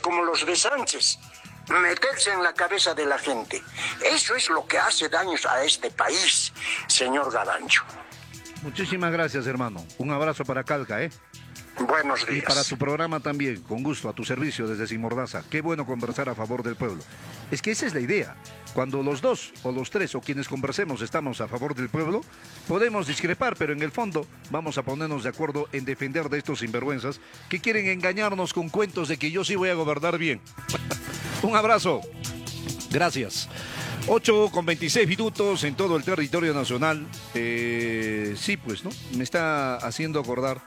como los de Sánchez, meterse en la cabeza de la gente. Eso es lo que hace daños a este país, señor Gavancho. Muchísimas gracias, hermano. Un abrazo para Calca, ¿eh? Buenos días. Y para tu programa también, con gusto, a tu servicio desde Sin Mordaza. Qué bueno conversar a favor del pueblo. Es que esa es la idea. Cuando los dos, o los tres, o quienes conversemos estamos a favor del pueblo, podemos discrepar, pero en el fondo vamos a ponernos de acuerdo en defender de estos sinvergüenzas que quieren engañarnos con cuentos de que yo sí voy a gobernar bien. Un abrazo. Gracias. 8:26 en todo el territorio nacional. Sí, pues, ¿no? Me está haciendo acordar.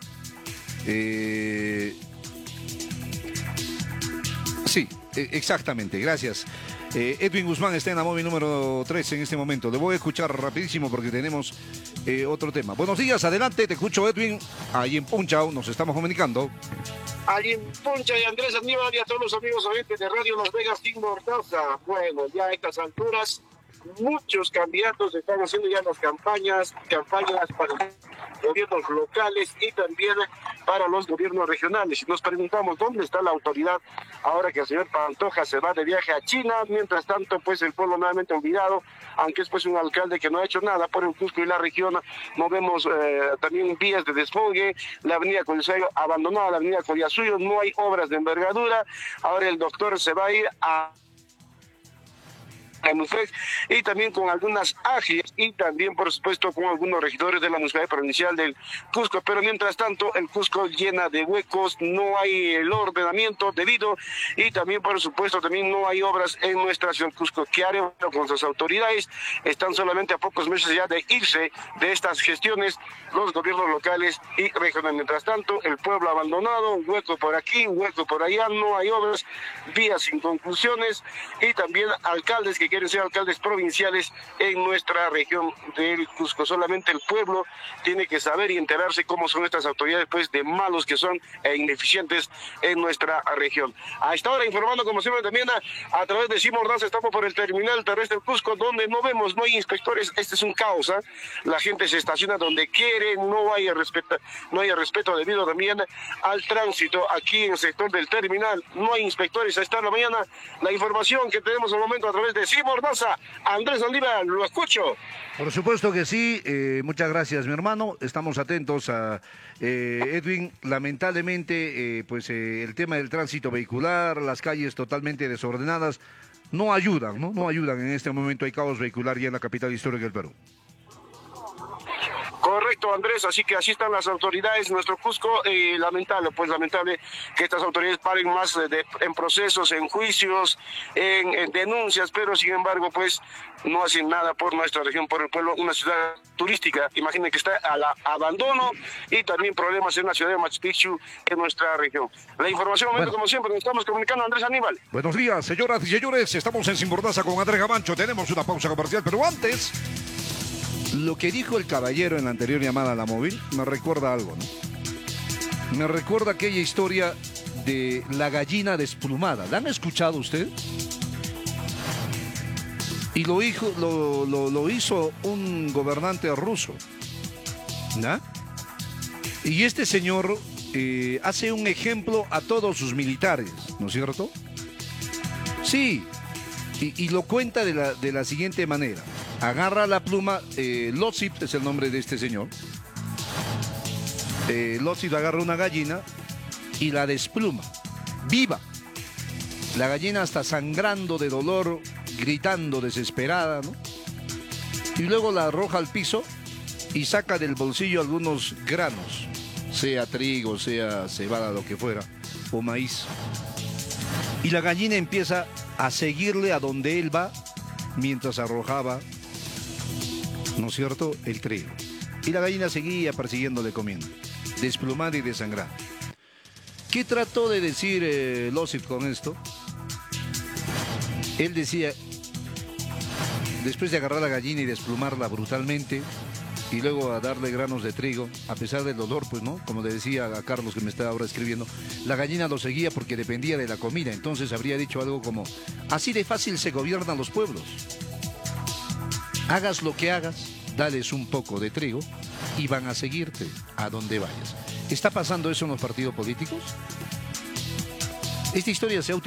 Sí, exactamente, gracias. Edwin Guzmán está en la móvil número 3 en este momento. Le voy a escuchar rapidísimo porque tenemos otro tema. Buenos días, adelante, te escucho, Edwin. Ahí en Punchao nos estamos comunicando. Allí en Puncha y Andrés Aníbal y a todos los amigos oyentes de Radio Las Vegas Sin Mordaza. Bueno, ya a estas alturas muchos candidatos están haciendo ya las campañas para gobiernos locales y también para los gobiernos regionales. Y nos preguntamos dónde está la autoridad ahora que el señor Pantoja se va de viaje a China. Mientras tanto, pues el pueblo nuevamente olvidado, aunque es pues un alcalde que no ha hecho nada por el Cusco y la región. No vemos también vías de desfogue, la avenida Collasuyo abandonada, la avenida Collasuyo, no hay obras de envergadura. Ahora el doctor se va a ir a y también con algunas ágiles y también por supuesto con algunos regidores de la Municipalidad Provincial del Cusco, pero mientras tanto el Cusco llena de huecos, no hay el ordenamiento debido y también por supuesto también no hay obras en nuestra ciudad Cusco. ¿Qué haremos con sus autoridades? Están solamente a pocos meses ya de irse de estas gestiones los gobiernos locales y regionales. Mientras tanto el pueblo abandonado, un hueco por aquí, un hueco por allá, no hay obras, vías sin conclusiones y también alcaldes que quieren ser alcaldes provinciales en nuestra región del Cusco. Solamente el pueblo tiene que saber y enterarse cómo son estas autoridades, pues, de malos que son e ineficientes en nuestra región. A esta hora informando, como siempre, también a través de Sin Mordaza, estamos por el terminal terrestre del Cusco, donde no hay inspectores. Este es un caos, ¿eh? La gente se estaciona donde quiere, no hay respeto debido también al tránsito aquí en el sector del terminal. No hay inspectores. A esta hora de la mañana, la información que tenemos al momento a través de Sin Mordaza. Andrés Aníbal, lo escucho. Por supuesto que sí, muchas gracias, mi hermano. Estamos atentos a Edwin. Lamentablemente, pues el tema del tránsito vehicular, las calles totalmente desordenadas, no ayudan, ¿no? No ayudan en este momento. Hay caos vehicular ya en la capital histórica del Perú. Correcto, Andrés, así que así están las autoridades en nuestro Cusco. Lamentable que estas autoridades paren más en procesos, en juicios, en denuncias, pero sin embargo, pues no hacen nada por nuestra región, por el pueblo, una ciudad turística. Imaginen que está al abandono y también problemas en la ciudad de Machu Picchu, en nuestra región. La información, bueno, como siempre, nos estamos comunicando, Andrés Aníbal. Buenos días, señoras y señores, estamos en Sin Mordaza con Andrés Gavancho. Tenemos una pausa comercial, pero antes, lo que dijo el caballero en la anterior llamada a la móvil me recuerda algo, ¿no? Me recuerda aquella historia de la gallina desplumada. ¿La han escuchado usted? Y lo hizo un gobernante ruso, ¿no? Y este señor hace un ejemplo a todos sus militares, ¿no es cierto? Sí, y lo cuenta de la siguiente manera. Agarra la pluma, Losip es el nombre de este señor. Losip agarra una gallina y la despluma, viva. La gallina está sangrando de dolor, gritando desesperada, ¿no? Y luego la arroja al piso y saca del bolsillo algunos granos, sea trigo, sea cebada, lo que fuera, o maíz. Y la gallina empieza a seguirle a donde él va mientras arrojaba, ¿no es cierto?, el trigo. Y la gallina seguía persiguiéndole, comiendo, desplumada y desangrada. ¿Qué trató de decir Losif con esto? Él decía, después de agarrar a la gallina y desplumarla brutalmente, y luego a darle granos de trigo, a pesar del dolor, pues, ¿no? Como le decía a Carlos, que me está ahora escribiendo, la gallina lo seguía porque dependía de la comida. Entonces habría dicho algo como, así de fácil se gobiernan los pueblos. Hagas lo que hagas, dales un poco de trigo y van a seguirte a donde vayas. ¿Está pasando eso en los partidos políticos? Esta historia se ha